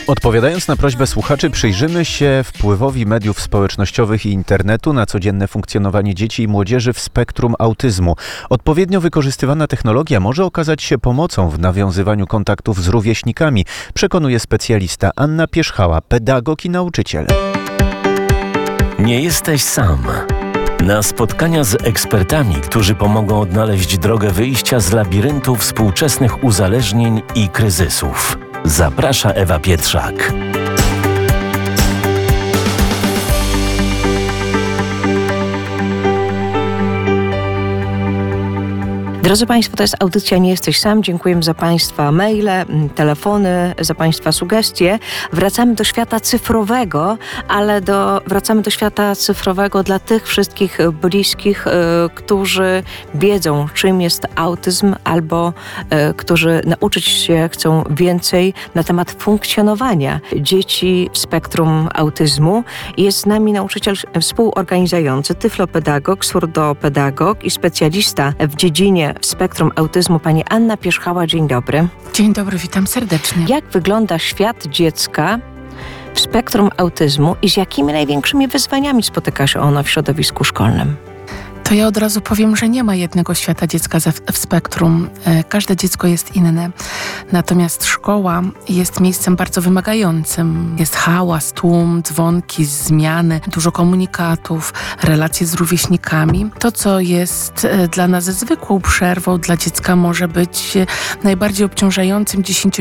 Odpowiadając na prośbę słuchaczy, przyjrzymy się wpływowi mediów społecznościowych i internetu na codzienne funkcjonowanie dzieci i młodzieży w spektrum autyzmu. Odpowiednio wykorzystywana technologia może okazać się pomocą w nawiązywaniu kontaktów z rówieśnikami, przekonuje specjalista Anna Pierzchała, pedagog i nauczyciel. Nie jesteś sam. Na spotkania z ekspertami, którzy pomogą odnaleźć drogę wyjścia z labiryntu współczesnych uzależnień i kryzysów. Zaprasza Ewa Pietrzak. Drodzy Państwo, to jest audycja Nie jesteś sam. Dziękujemy za Państwa maile, telefony, za Państwa sugestie. Wracamy do świata cyfrowego, ale wracamy do świata cyfrowego dla tych wszystkich bliskich, którzy wiedzą, czym jest autyzm, albo którzy nauczyć się chcą więcej na temat funkcjonowania dzieci w spektrum autyzmu. Jest z nami nauczyciel współorganizujący, tyflopedagog, surdopedagog i specjalista w dziedzinie w spektrum autyzmu, pani Anna Pierzchała. Dzień dobry. Dzień dobry, witam serdecznie. Jak wygląda świat dziecka w spektrum autyzmu i z jakimi największymi wyzwaniami spotyka się ono w środowisku szkolnym? To ja od razu powiem, że nie ma jednego świata dziecka w spektrum. Każde dziecko jest inne. Natomiast szkoła jest miejscem bardzo wymagającym. Jest hałas, tłum, dzwonki, zmiany, dużo komunikatów, relacje z rówieśnikami. To, co jest dla nas zwykłą przerwą, dla dziecka może być najbardziej obciążającym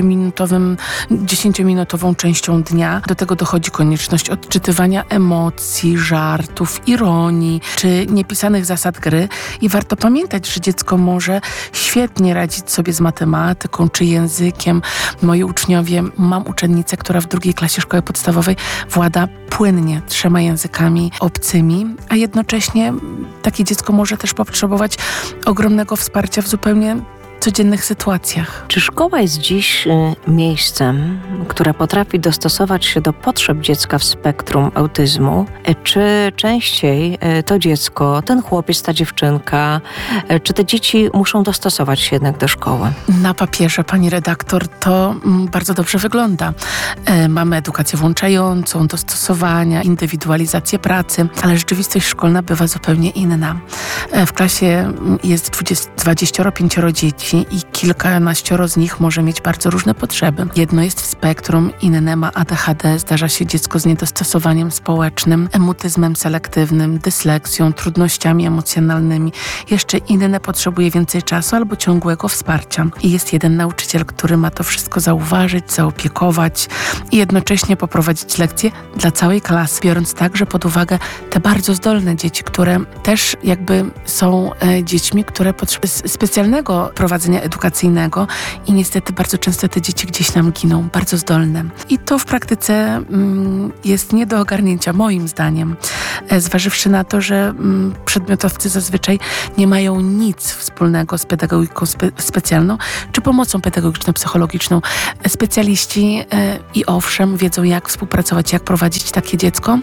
10-minutową częścią dnia. Do tego dochodzi konieczność odczytywania emocji, żartów, ironii, czy niepisanych zasad gry i warto pamiętać, że dziecko może świetnie radzić sobie z matematyką czy językiem. Moi uczniowie, mam uczennicę, która w 2. klasie szkoły podstawowej włada płynnie 3 językami obcymi, a jednocześnie takie dziecko może też potrzebować ogromnego wsparcia w zupełnie codziennych sytuacjach. Czy szkoła jest dziś miejscem, które potrafi dostosować się do potrzeb dziecka w spektrum autyzmu? Czy częściej to dziecko, ten chłopiec, ta dziewczynka, czy te dzieci muszą dostosować się jednak do szkoły? Na papierze, pani redaktor, to bardzo dobrze wygląda. Mamy edukację włączającą, dostosowania, indywidualizację pracy, ale rzeczywistość szkolna bywa zupełnie inna. W klasie jest 25 dzieci i kilkanaścioro z nich może mieć bardzo różne potrzeby. Jedno jest w spektrum, inne ma ADHD, zdarza się dziecko z niedostosowaniem społecznym, emutyzmem selektywnym, dysleksją, trudnościami emocjonalnymi. Jeszcze inne potrzebuje więcej czasu albo ciągłego wsparcia. I jest jeden nauczyciel, który ma to wszystko zauważyć, zaopiekować i jednocześnie poprowadzić lekcje dla całej klasy, biorąc także pod uwagę te bardzo zdolne dzieci, które też jakby są dziećmi, które potrzebują specjalnego prowadzenia edukacyjnego i niestety bardzo często te dzieci gdzieś nam giną, bardzo zdolne. I to w praktyce jest nie do ogarnięcia, moim zdaniem, zważywszy na to, że przedmiotowcy zazwyczaj nie mają nic wspólnego z pedagogiką specjalną czy pomocą pedagogiczno-psychologiczną. Specjaliści i owszem wiedzą, jak współpracować, jak prowadzić takie dziecko.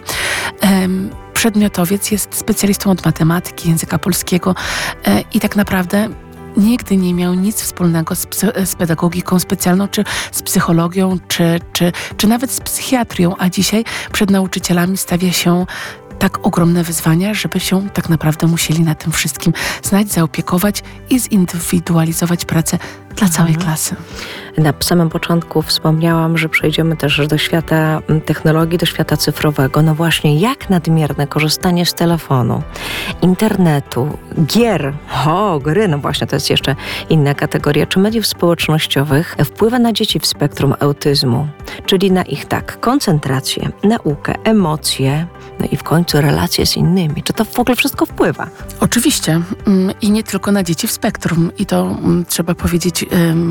Przedmiotowiec jest specjalistą od matematyki, języka polskiego i tak naprawdę nigdy nie miał nic wspólnego z pedagogiką specjalną, czy z psychologią, czy nawet z psychiatrią, a dzisiaj przed nauczycielami stawia się tak ogromne wyzwania, żeby się tak naprawdę musieli na tym wszystkim znać, zaopiekować i zindywidualizować pracę dla całej klasy. Na samym początku wspomniałam, że przejdziemy też do świata technologii, do świata cyfrowego. No właśnie, jak nadmierne korzystanie z telefonu, internetu, gier, gry, no właśnie, to jest jeszcze inna kategoria, czy mediów społecznościowych wpływa na dzieci w spektrum autyzmu, czyli na ich koncentrację, naukę, emocje, no i w końcu relacje z innymi. Czy to w ogóle wszystko wpływa? Oczywiście. I nie tylko na dzieci w spektrum. I to trzeba powiedzieć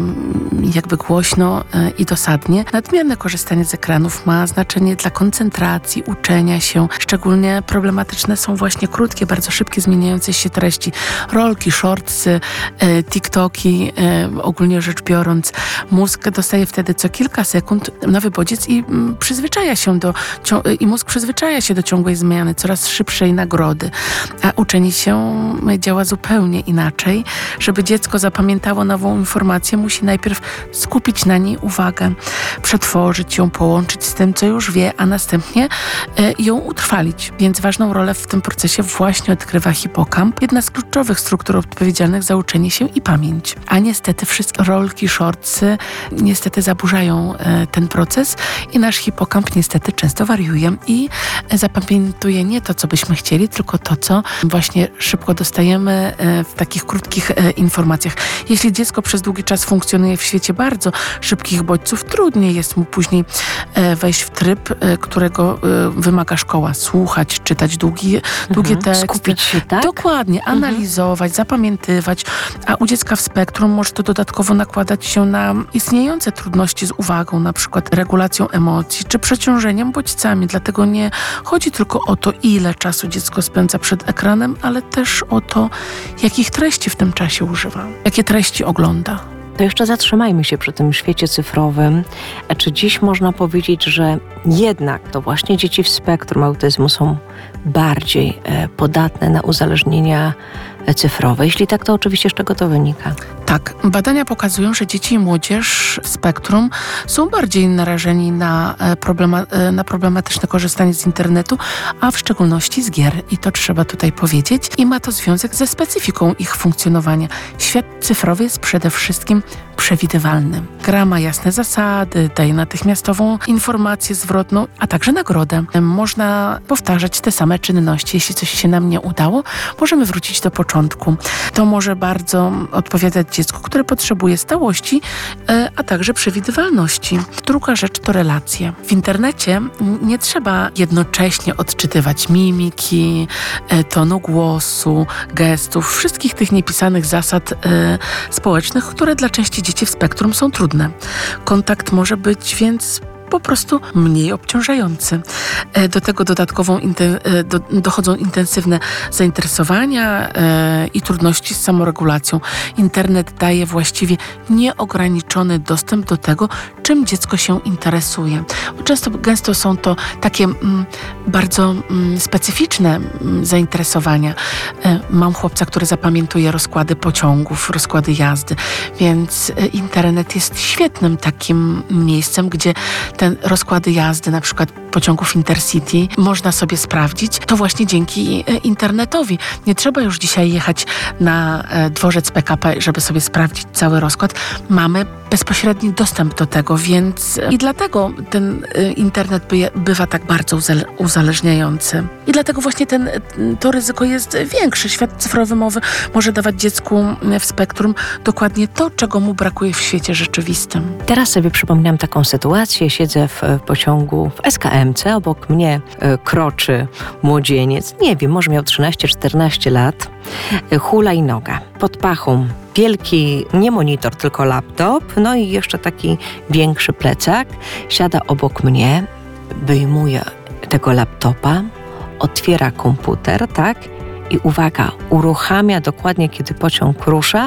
jakby głośno i dosadnie. Nadmierne korzystanie z ekranów ma znaczenie dla koncentracji, uczenia się. Szczególnie problematyczne są właśnie krótkie, bardzo szybkie, zmieniające się treści. Rolki, shortsy, TikToki, ogólnie rzecz biorąc. Mózg dostaje wtedy co kilka sekund nowy bodziec i mózg przyzwyczaja się do ciągłej zmiany. wymiany, coraz szybszej nagrody. A uczenie się działa zupełnie inaczej. Żeby dziecko zapamiętało nową informację, musi najpierw skupić na niej uwagę, przetworzyć ją, połączyć z tym, co już wie, a następnie ją utrwalić. Więc ważną rolę w tym procesie właśnie odgrywa hipokamp, jedna z kluczowych struktur odpowiedzialnych za uczenie się i pamięć. A niestety wszystkie rolki, shortsy niestety zaburzają ten proces i nasz hipokamp niestety często wariuje i zapamiętuje nie to, co byśmy chcieli, tylko to, co właśnie szybko dostajemy w takich krótkich informacjach. Jeśli dziecko przez długi czas funkcjonuje w świecie bardzo szybkich bodźców, trudniej jest mu później wejść w tryb, którego wymaga szkoła. Słuchać, czytać długie teksty. Skupić się, tak? Dokładnie, analizować, zapamiętywać, a u dziecka w spektrum może to dodatkowo nakładać się na istniejące trudności z uwagą, na przykład regulacją emocji czy przeciążeniem bodźcami. Dlatego nie chodzi tylko o to, ile czasu dziecko spędza przed ekranem, ale też o to, jakich treści w tym czasie używa, jakie treści ogląda. To jeszcze zatrzymajmy się przy tym świecie cyfrowym. Czy dziś można powiedzieć, że jednak to właśnie dzieci w spektrum autyzmu są bardziej podatne na uzależnienia cyfrowe? Jeśli tak, to oczywiście z czego to wynika? Tak, badania pokazują, że dzieci i młodzież w spektrum są bardziej narażeni na problematyczne korzystanie z internetu, a w szczególności z gier. I to trzeba tutaj powiedzieć. I ma to związek ze specyfiką ich funkcjonowania. Świat cyfrowy jest przede wszystkim przewidywalny. Gra ma jasne zasady, daje natychmiastową informację zwrotną, a także nagrodę. Można powtarzać te same czynności. Jeśli coś się nam nie udało, możemy wrócić do początku. To może bardzo odpowiadać dziecku, które potrzebuje stałości, a także przewidywalności. Druga rzecz to relacje. W internecie nie trzeba jednocześnie odczytywać mimiki, tonu głosu, gestów, wszystkich tych niepisanych zasad społecznych, które dla części dzieci w spektrum są trudne. Kontakt może być więc po prostu mniej obciążający. Do tego dochodzą intensywne zainteresowania i trudności z samoregulacją. Internet daje właściwie nieograniczony dostęp do tego, czym dziecko się interesuje. Gęsto są to takie bardzo specyficzne zainteresowania. Mam chłopca, który zapamiętuje rozkłady pociągów, rozkłady jazdy, więc internet jest świetnym takim miejscem, gdzie te rozkłady jazdy, na przykład pociągów Intercity, można sobie sprawdzić. To właśnie dzięki internetowi. Nie trzeba już dzisiaj jechać na dworzec PKP, żeby sobie sprawdzić cały rozkład. Mamy bezpośredni dostęp do tego, więc i dlatego ten internet bywa tak bardzo uzależniający. I dlatego właśnie to ryzyko jest większe. Świat cyfrowy może dawać dziecku w spektrum dokładnie to, czego mu brakuje w świecie rzeczywistym. Teraz sobie przypominam taką sytuację. Siedzę w pociągu w SKM-ce, obok mnie kroczy młodzieniec, nie wiem, może miał 13-14 lat, hulajnoga. Pod pachą wielki, nie monitor, tylko laptop, no i jeszcze taki większy plecak. Siada obok mnie, wyjmuje tego laptopa, otwiera komputer, tak? I uwaga, uruchamia dokładnie, kiedy pociąg rusza,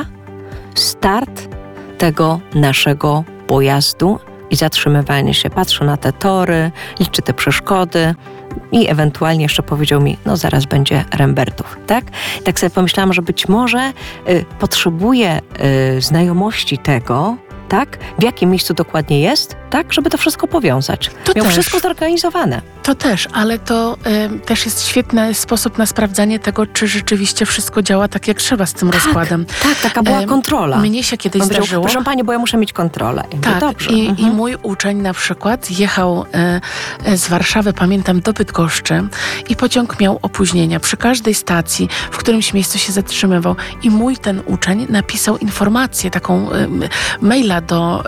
start tego naszego pojazdu i zatrzymywanie się. Patrzy na te tory, liczy te przeszkody i ewentualnie jeszcze powiedział mi, no zaraz będzie Rembertów, tak? Tak sobie pomyślałam, że być może potrzebuje znajomości tego, tak? W jakim miejscu dokładnie jest, tak? Żeby to wszystko powiązać. Miał wszystko zorganizowane. To też, ale to też jest świetny sposób na sprawdzanie tego, czy rzeczywiście wszystko działa tak, jak trzeba z tym rozkładem. Tak, taka była kontrola. Mnie się kiedyś zdarzyło. Proszę pani, bo ja muszę mieć kontrolę. Tak, dobrze. I mój uczeń na przykład jechał z Warszawy, pamiętam, do Bydgoszczy i pociąg miał opóźnienia. Przy każdej stacji, w którymś miejscu się zatrzymywał i mój ten uczeń napisał informację, taką maila do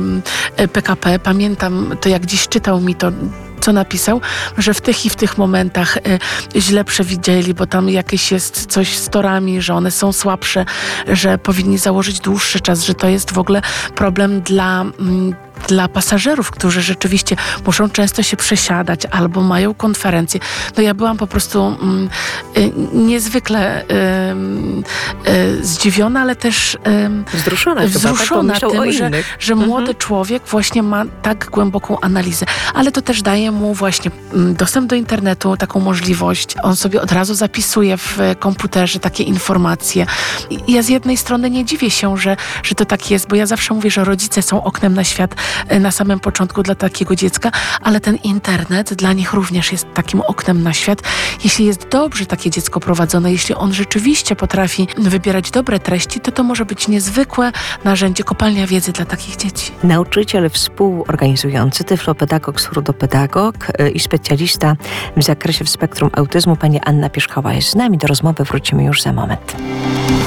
PKP. Pamiętam to, jak dziś czytał mi to, co napisał, że w tych i w tych momentach źle przewidzieli, bo tam jakieś jest coś z torami, że one są słabsze, że powinni założyć dłuższy czas, że to jest w ogóle problem dla dla pasażerów, którzy rzeczywiście muszą często się przesiadać albo mają konferencje. No ja byłam po prostu niezwykle zdziwiona, ale też wzruszona tym, że młody człowiek właśnie ma tak głęboką analizę. Ale to też daje mu właśnie dostęp do internetu, taką możliwość. On sobie od razu zapisuje w komputerze takie informacje. I ja z jednej strony nie dziwię się, że to tak jest, bo ja zawsze mówię, że rodzice są oknem na świat na samym początku dla takiego dziecka, ale ten internet dla nich również jest takim oknem na świat. Jeśli jest dobrze takie dziecko prowadzone, jeśli on rzeczywiście potrafi wybierać dobre treści, to może być niezwykłe narzędzie, kopalnia wiedzy dla takich dzieci. Nauczyciel współorganizujący, tyflopedagog, surdopedagog i specjalista w zakresie spektrum autyzmu, pani Anna Pierzchała jest z nami. Do rozmowy wrócimy już za moment.